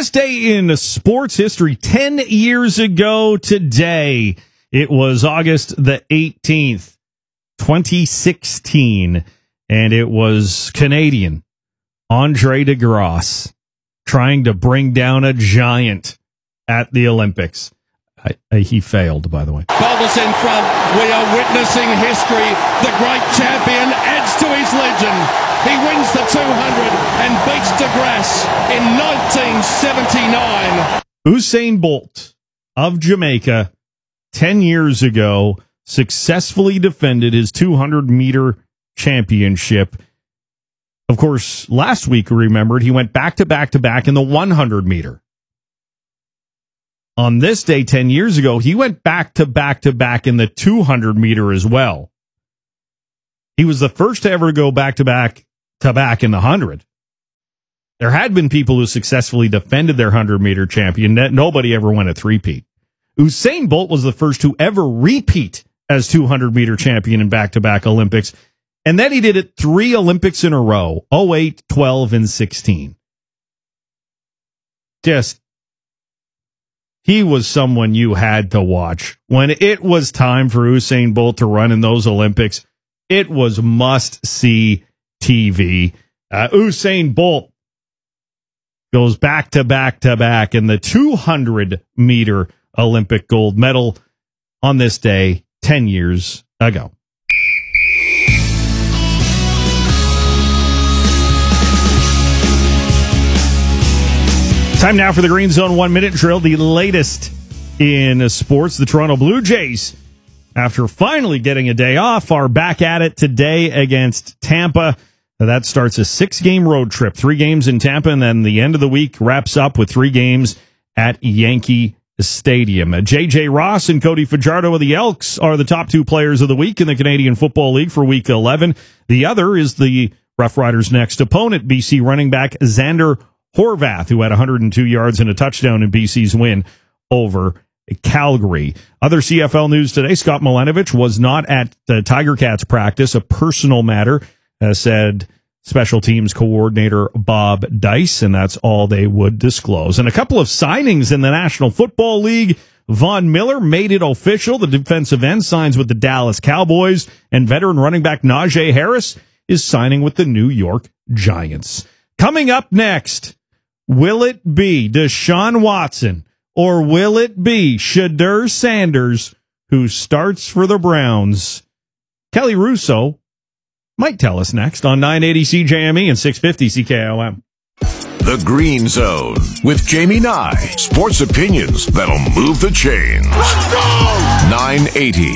this day in sports history, 10 years ago today, it was August the 18th, 2016, and it was Canadian Andre DeGrasse trying to bring down a giant at the Olympics. He failed, by the way. Boulders in front. We are witnessing history. The great champion adds to his legend. He wins the 200 and beats DeGrasse in 1979. Usain Bolt of Jamaica, 10 years ago, successfully defended his 200-meter championship. Of course, last week, remembered, he went back-to-back-to-back in the 100-meter. On this day, 10 years ago, he went back-to-back-to-back in the 200-meter as well. He was the first to ever go back-to-back-to-back in the 100. There had been people who successfully defended their 100-meter champion. Nobody ever won a three-peat. Usain Bolt was the first to ever repeat as 200-meter champion in back-to-back Olympics. And then he did it 3 Olympics in a row, 08, 12, and 16. He was someone you had to watch. When it was time for Usain Bolt to run in those Olympics, it was must-see TV. Usain Bolt goes back-to-back-to-back in the 200-meter Olympic gold medal on this day 10 years ago. Time now for the Green Zone 1-minute drill, the latest in sports. The Toronto Blue Jays, after finally getting a day off, are back at it today against Tampa. That starts a 6-game road trip, 3 games in Tampa, and then the end of the week wraps up with 3 games at Yankee Stadium. J.J. Ross and Cody Fajardo of the Elks are the top 2 players of the week in the Canadian Football League for Week 11. The other is the Rough Riders' next opponent, BC running back Xander Horvath, who had 102 yards and a touchdown in BC's win over Calgary. Other CFL news today, Scott Milenovich was not at the Tiger Cats practice, a personal matter, said special teams coordinator Bob Dice, and that's all they would disclose. And a couple of signings in the National Football League. Von Miller made it official. The defensive end signs with the Dallas Cowboys, and veteran running back Najee Harris is signing with the New York Giants. Coming up next, will it be Deshaun Watson or will it be Shedeur Sanders who starts for the Browns? Kelly Russo might tell us next on 980 CJME and 650 CKOM. The Green Zone with Jamie Nye. Sports opinions that'll move the chains. Let's go! 980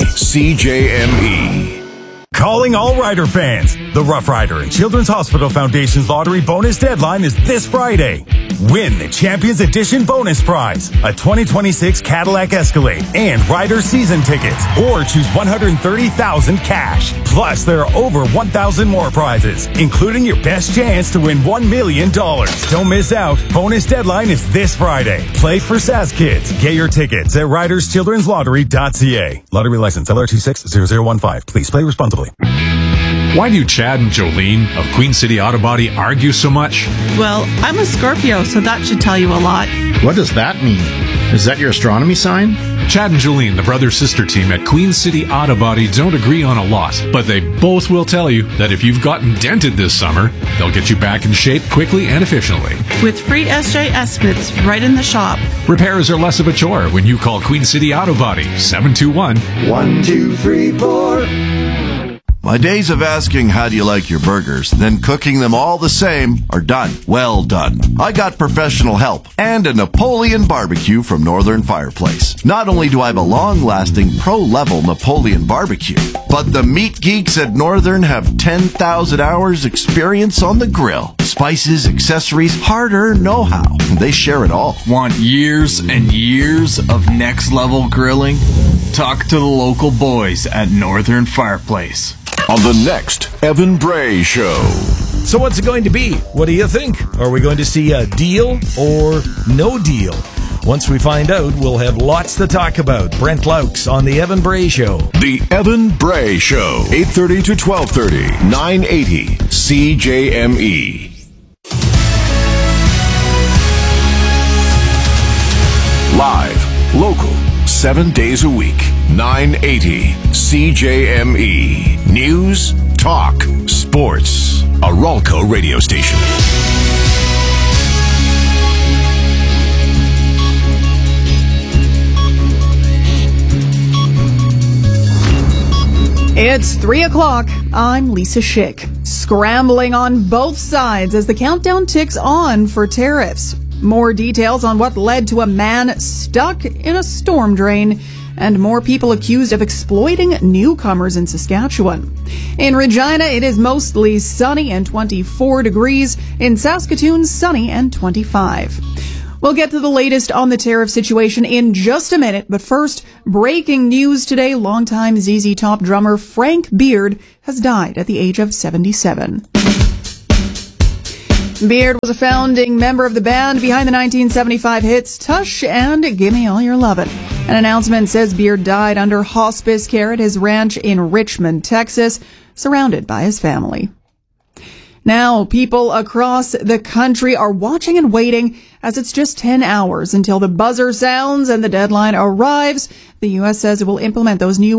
CJME. Calling all Rider fans. The Rough Rider and Children's Hospital Foundation's lottery bonus deadline is this Friday. Win the Champions Edition bonus prize, a 2026 Cadillac Escalade and Rider season tickets, or choose $130,000 cash. Plus, there are over 1,000 more prizes, including your best chance to win $1 million. Don't miss out. Bonus deadline is this Friday. Play for SAS Kids. Get your tickets at riderschildrenslottery.ca. Lottery license LR260015. Please play responsibly. Why do Chad and Jolene of Queen City Auto Body argue so much? Well, I'm a Scorpio, so that should tell you a lot. What does that mean? Is that your astronomy sign? Chad and Jolene, the brother-sister team at Queen City Auto Body, don't agree on a lot, but they both will tell you that if you've gotten dented this summer, they'll get you back in shape quickly and efficiently. With free SJ estimates right in the shop. Repairs are less of a chore when you call Queen City Auto Body, 721-1234. My days of asking how do you like your burgers, then cooking them all the same are done. Well done. I got professional help and a Napoleon barbecue from Northern Fireplace. Not only do I have a long-lasting pro-level Napoleon barbecue, but the meat geeks at Northern have 10,000 hours experience on the grill. Spices, accessories, hard-earned know-how. They share it all. Want years and years of next-level grilling? Talk to the local boys at Northern Fireplace. On the next Evan Bray Show. So what's it going to be? What do you think? Are we going to see a deal or no deal? Once we find out, we'll have lots to talk about. Brent Laux on The Evan Bray Show. The Evan Bray Show, 8:30 to 12:30, 980 CJME. Local, 7 days a week. 980 CJME. News, talk, sports. A Ralco radio station. It's 3 o'clock. I'm Lisa Schick. Scrambling on both sides as the countdown ticks on for tariffs. More details on what led to a man stuck in a storm drain and more people accused of exploiting newcomers in Saskatchewan. In Regina, it is mostly sunny and 24 degrees. In Saskatoon, sunny and 25. We'll get to the latest on the tariff situation in just a minute, but first, breaking news today, longtime ZZ Top drummer Frank Beard has died at the age of 77. Beard was a founding member of the band behind the 1975 hits Tush and Gimme All Your Lovin'. An announcement says Beard died under hospice care at his ranch in Richmond, Texas, surrounded by his family. Now, people across the country are watching and waiting as it's just 10 hours until the buzzer sounds and the deadline arrives. The U.S. says it will implement those new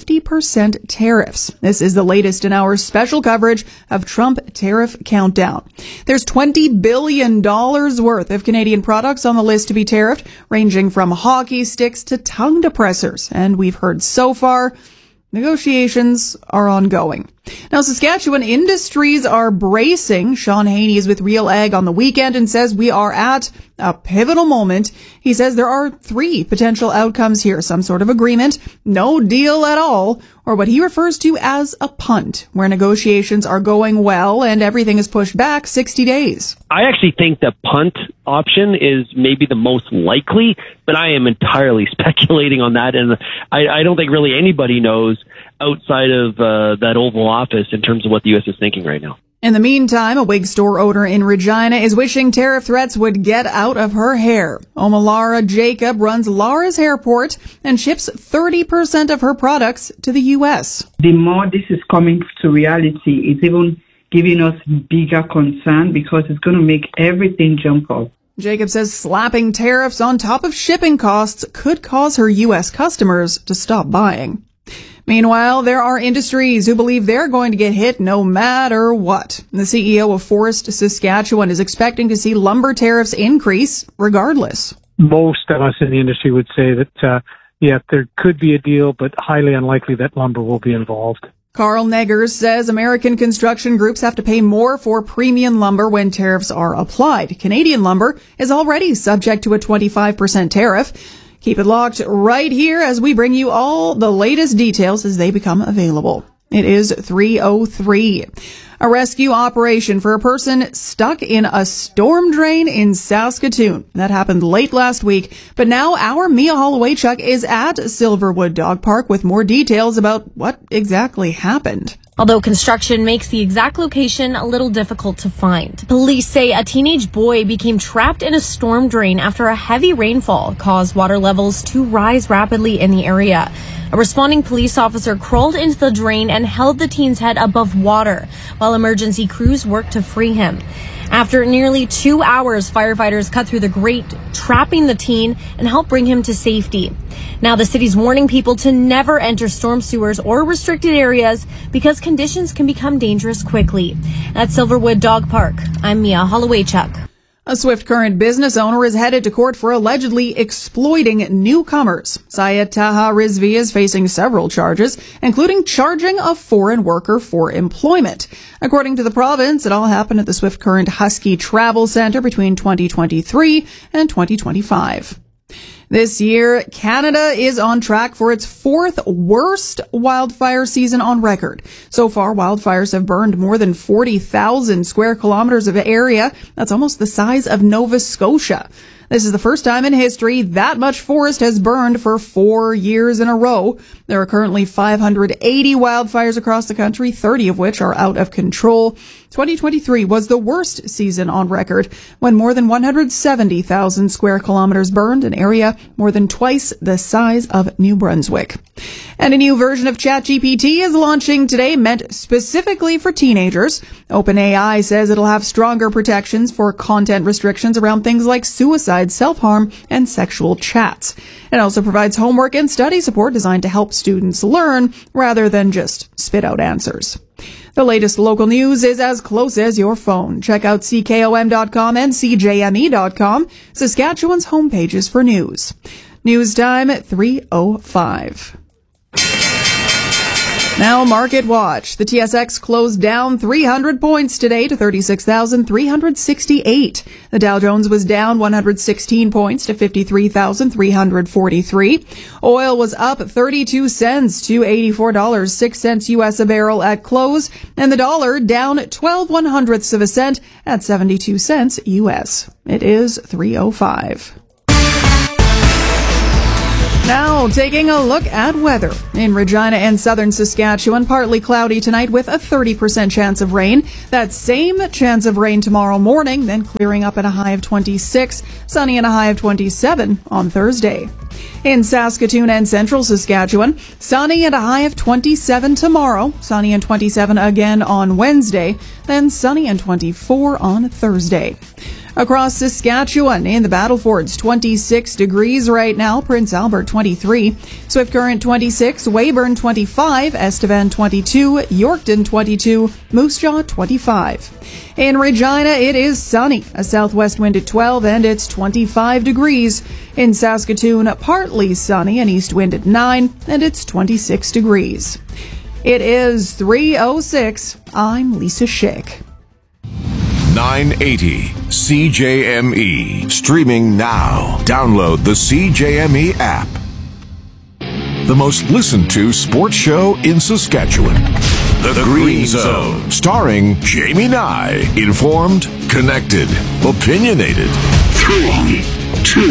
50% tariffs. This is the latest in our special coverage of Trump tariff countdown. There's $20 billion worth of Canadian products on the list to be tariffed, ranging from hockey sticks to tongue depressors. And we've heard so far, negotiations are ongoing. Now, Saskatchewan industries are bracing. Sean Haney is with Real Ag on the weekend and says we are at a pivotal moment. He says there are 3 potential outcomes here. Some sort of agreement, no deal at all, or what he refers to as a punt, where negotiations are going well and everything is pushed back 60 days. I actually think the punt option is maybe the most likely, but I am entirely speculating on that, and I don't think really anybody knows outside of that Oval Office in terms of what the U.S. is thinking right now. In the meantime, a wig store owner in Regina is wishing tariff threats would get out of her hair. Omalara Jacob runs Lara's Hairport and ships 30% of her products to the U.S. The more this is coming to reality, it's even giving us bigger concern because it's going to make everything jump up. Jacob says slapping tariffs on top of shipping costs could cause her U.S. customers to stop buying. Meanwhile, there are industries who believe they're going to get hit no matter what. The CEO of Forest Saskatchewan is expecting to see lumber tariffs increase regardless. Most of us in the industry would say that, there could be a deal, but highly unlikely that lumber will be involved. Carl Neggers says American construction groups have to pay more for premium lumber when tariffs are applied. Canadian lumber is already subject to a 25% tariff. Keep it locked right here as we bring you all the latest details as they become available. It is 3:03. A rescue operation for a person stuck in a storm drain in Saskatoon. That happened late last week, but now our Mia Hollowaychuk is at Silverwood Dog Park with more details about what exactly happened. Although construction makes the exact location a little difficult to find. Police say a teenage boy became trapped in a storm drain after a heavy rainfall caused water levels to rise rapidly in the area. A responding police officer crawled into the drain and held the teen's head above water while emergency crews worked to free him. After nearly 2 hours, firefighters cut through the grate, trapping the teen and helped bring him to safety. Now the city's warning people to never enter storm sewers or restricted areas because conditions can become dangerous quickly. At Silverwood Dog Park, I'm Mia Hollowaychuk. A Swift Current business owner is headed to court for allegedly exploiting newcomers. Syed Taha Rizvi is facing several charges, including charging a foreign worker for employment. According to the province, it all happened at the Swift Current Husky Travel Centre between 2023 and 2025. This year, Canada is on track for its 4th worst wildfire season on record. So far, wildfires have burned more than 40,000 square kilometers of area. That's almost the size of Nova Scotia. This is the first time in history that much forest has burned for 4 years in a row. There are currently 580 wildfires across the country, 30 of which are out of control. 2023 was the worst season on record when more than 170,000 square kilometers burned, an area more than twice the size of New Brunswick. And a new version of ChatGPT is launching today, meant specifically for teenagers. OpenAI says it'll have stronger protections for content restrictions around things like suicide, self-harm, and sexual chats. It also provides homework and study support designed to help students learn rather than just spit out answers. The latest local news is as close as your phone. Check out CKOM.com and CJME.com, Saskatchewan's homepages for news. News time at 3:05. Now, Market Watch. The TSX closed down 300 points today to 36,368. The Dow Jones was down 116 points to 53,343. Oil was up 32 cents to $84.06 U.S. a barrel at close, and the dollar down 12/100ths of a cent at 72 cents U.S. It is 3:05. Now, taking a look at weather. In Regina and southern Saskatchewan, partly cloudy tonight with a 30% chance of rain. That same chance of rain tomorrow morning, then clearing up at a high of 26, sunny and a high of 27 on Thursday. In Saskatoon and central Saskatchewan, sunny and a high of 27 tomorrow, sunny and 27 again on Wednesday, then sunny and 24 on Thursday. Across Saskatchewan, in the Battlefords, 26 degrees right now, Prince Albert 23, Swift Current 26, Weyburn 25, Estevan 22, Yorkton 22, Moose Jaw 25. In Regina, it is sunny, a southwest wind at 12, and it's 25 degrees. In Saskatoon, partly sunny, an east wind at 9, and it's 26 degrees. It is 3:06. I'm Lisa Schick. 980 CJME. Streaming now. Download the CJME app. The most listened to sports show in Saskatchewan. The Green Zone. Starring Jamie Nye. Informed, connected, opinionated. 3, 2,